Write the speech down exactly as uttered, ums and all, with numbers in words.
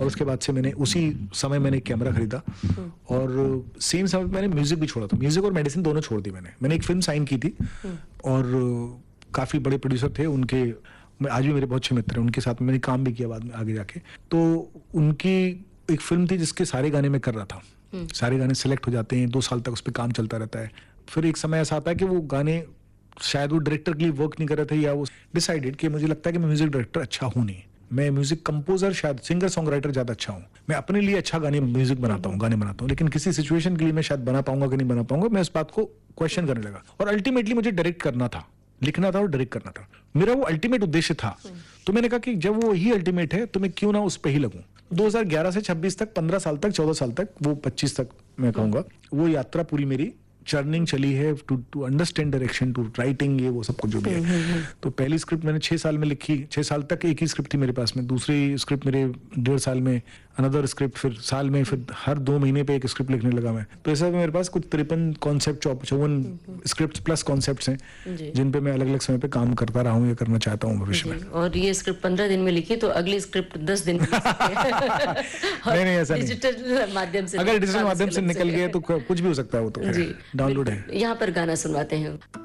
और उसके बाद से मैंने उसी समय मैंने एक कैमरा खरीदा और सेम समय मैंने म्यूजिक भी छोड़ा था। म्यूजिक और मेडिसिन दोनों छोड़ दी मैंने। मैंने एक फिल्म साइन की थी और काफी बड़े प्रोड्यूसर थे, उनके आज भी मेरे बहुत अच्छे मित्र हैं, उनके साथ मैंने काम भी किया बाद में आगे जाके। तो उनकी एक फिल्म थी जिसके सारे गाने मैं कर रहा था, सारे गाने सिलेक्ट हो जाते हैं, दो साल तक उस पर काम चलता रहता है। फिर एक समय ऐसा आता है कि वो गाने शायद वो डायरेक्टर के लिए वर्क नहीं कर रहे थे या वो डिसाइडेड कि मुझे लगता है कि मैं म्यूजिक डायरेक्टर अच्छा हूँ नहीं, मैं म्यूजिक कंपोजर शायद सिंगर सॉन्ग राइटर ज्यादा अच्छा हूँ। मैं अपने लिए अच्छा गाने म्यूजिक बनाता हूँ, गाने बनाता हूँ, लेकिन किसी सिचुएशन के लिए मैं शायद बना पाऊंगा कि नहीं बना पाऊंगा, मैं इस बात को क्वेश्चन करने लगा। और अल्टीमेटली मुझे डायरेक्ट करना था, लिखना था और डायरेक्ट करना था, मेरा वो अल्टीमेट उद्देश्य था। तो मैंने कहा कि जब वो ही अल्टीमेट है तो मैं क्यों ना उस पर ही लगूं। दो हज़ार ग्यारह से छब्बीस तक, पंद्रह साल तक, चौदह साल तक, वो पच्चीस तक मैं कहूंगा, वो यात्रा पूरी मेरी चर्निंग चली है to to understand direction, to writing, ये वो सब कुछ जो भी है। तो पहली स्क्रिप्ट मैंने छह साल में लिखी, छह साल तक एक ही स्क्रिप्ट थी मेरे पास में, दूसरी स्क्रिप्ट मेरे डेढ़ साल में, अनदर स्क्रिप्ट फिर साल में, फिर हर दो महीने पे एक स्क्रिप्ट लिखने लगा मैं। तो ऐसा मेरे पास कुछ तिरपन कॉन्सेप्ट, चौवन स्क्रिप्ट प्लस कॉन्सेप्ट्स हैं जिन पे मैं अलग अलग समय पे काम करता रहा हूँ या करना चाहता हूँ भविष्य में। और ये स्क्रिप्ट पंद्रह दिन में लिखी तो अगली स्क्रिप्ट दस दिन में नहीं नहीं ऐसा नहीं, डिजिटल माध्यम से, अगर डिजिटल माध्यम से निकल गए तो कुछ भी हो सकता है, वो तो डाउनलोड है। यहाँ पर गाना सुनवाते हैं।